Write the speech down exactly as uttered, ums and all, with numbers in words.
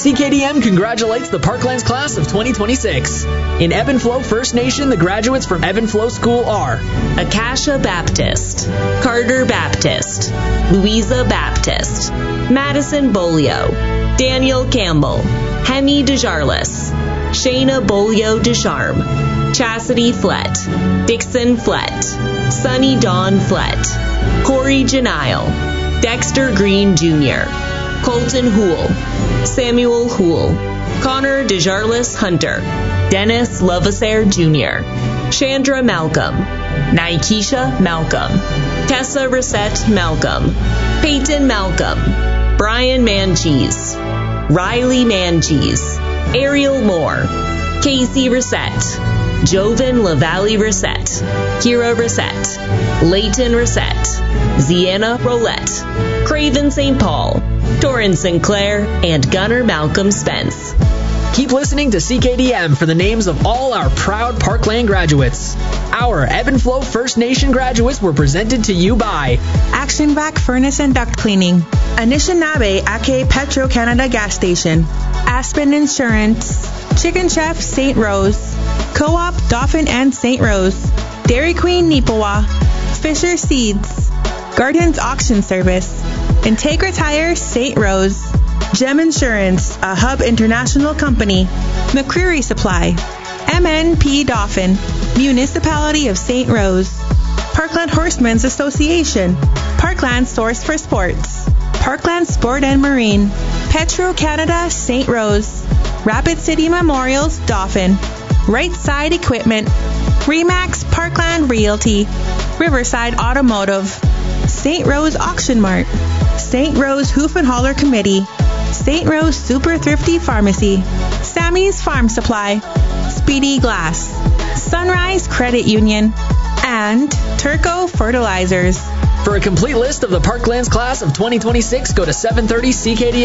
C K D M congratulates the Parklands class of twenty twenty-six. In Ebb and Flow First Nation, the graduates from Ebb and Flow School are Akasha Baptist, Carter Baptist, Louisa Baptist, Madison Bolio, Daniel Campbell, Hemi DeJarlis, Shayna Bolio Descharme, Chastity Flett, Dixon Flett, Sunny Dawn Flett, Corey Janile, Dexter Green Junior, Colton Houle, Samuel Houle, Connor DeJarlis Hunter, Dennis Lovasair Junior, Chandra Malcolm, Nikesha Malcolm, Tessa Reset Malcolm, Peyton Malcolm, Brian Mancheese, Riley Mancheese, Ariel Moore, Casey Reset, Jovan LaValle Reset, Kira Reset, Leighton Reset, Ziana Roulette, Craven Saint Paul, Torrin Sinclair, and Gunnar Malcolm Spence. Keep listening to C K D M for the names of all our proud Parkland graduates. Our Ebb and Flow First Nation graduates were presented to you by Action Vac Furnace and Duct Cleaning, Anishinaabe Ake Petro Canada Gas Station, Aspen Insurance, Chicken Chef Saint Rose, Co-op Dauphin and Saint Rose, Dairy Queen Nipawa, Fisher Seeds, Gardens Auction Service, Integra Tire Saint Rose, Gem Insurance, a Hub International Company, McCreary Supply, M N P Dauphin, Municipality of Saint Rose, Parkland Horsemen's Association, Parkland Source for Sports, Parkland Sport and Marine, Petro Canada Saint Rose, Rapid City Memorials Dauphin, Right Side Equipment, Remax Parkland Realty, Riverside Automotive, Saint Rose Auction Mart, Saint Rose Hoof and Holler Committee, Saint Rose Super Thrifty Pharmacy, Sammy's Farm Supply, Speedy Glass, Sunrise Credit Union, and Turco Fertilizers. For a complete list of the Parklands class of twenty twenty-six, go to seven thirty C K D M.